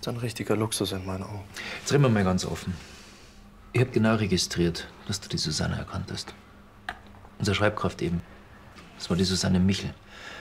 Das ist ein richtiger Luxus in meinen Augen. Jetzt reden wir mal ganz offen. Ich habe genau registriert, dass du die Susanne erkannt hast. Unsere Schreibkraft eben. Das war die Susanne Michel.